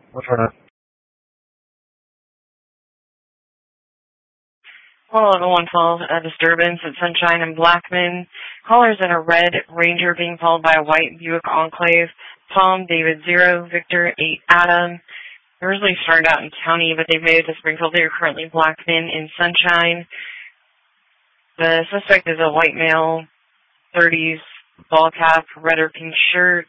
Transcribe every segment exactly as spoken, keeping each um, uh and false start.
What's for that? Call eleven one twelve, a disturbance at Sunshine and Blackman. Callers in a red Ranger being followed by a white Buick Enclave. Tom, David zero, Victor eight, Adam. They originally started out in County, but they've made it to Springfield. They are currently Blackman in Sunshine. The suspect is a white male, thirties, ball cap, red or pink shirt.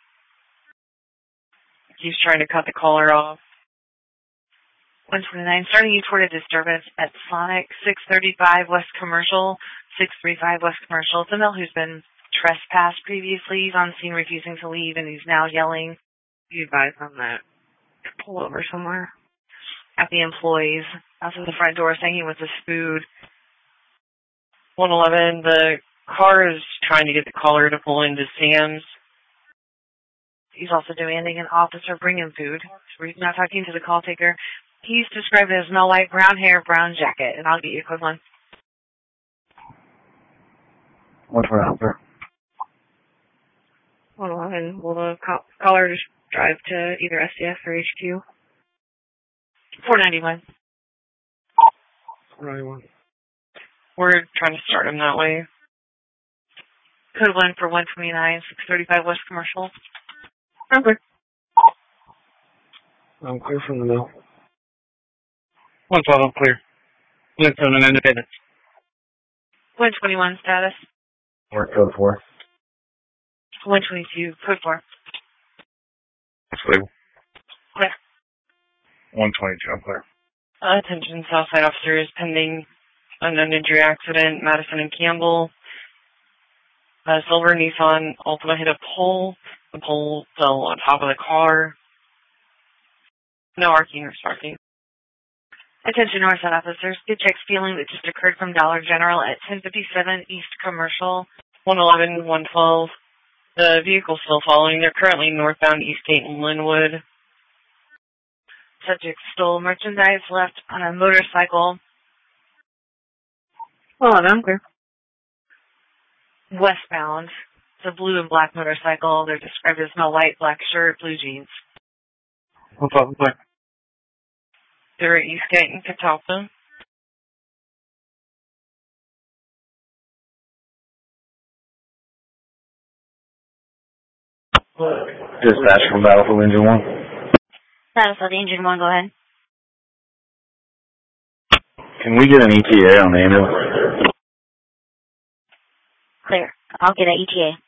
He's trying to cut the caller off. one twenty-nine, starting you toward a disturbance at Sonic, six thirty-five West Commercial, six thirty-five West Commercial. It's a male who's been trespassed previously. He's on scene refusing to leave, and he's now yelling. You advise on that. Pull over somewhere. At the employees. Outside the front door saying he wants his food. one eleven, the car is trying to get the caller to pull into Sam's. He's also demanding an officer bring him food. He's now talking to the call taker. He's described as male white, brown hair, brown jacket, and I'll get you a quick one. What's for that, sir? one eleven, will the call- caller just drive to either S D F or H Q? four ninety-one. four ninety-one. We're trying to start him that way. Code one for one twenty-nine, six thirty-five West Commercial. Okay. I'm clear from the mill. one twelve, I'm clear. one seven, Independence. one twenty-one status. Work code four. one twenty-two, code four. Clear. Clear. one twenty-two, I'm clear. Uh, attention, Southside officers pending unknown injury accident, Madison and Campbell. A silver Nissan Altima hit a pole. The pole fell on top of the car. No arcing or sparking. Attention Northside officers, good check stealing that just occurred from Dollar General at ten fifty-seven East Commercial. one eleven, one twelve. The vehicle's still following. They're currently northbound Eastgate and Linwood. Subject stole merchandise left on a motorcycle. Oh, I'm clear. Westbound. It's a blue and black motorcycle. They're described as male white, black shirt, blue jeans. one twelve, I'm clear. They're at Eastgate and Catawba. Dispatch from Battlefield Engine one. Battlefield Engine one, go ahead. Can we get an E T A on the ambulance? Clear. I'll get an E T A.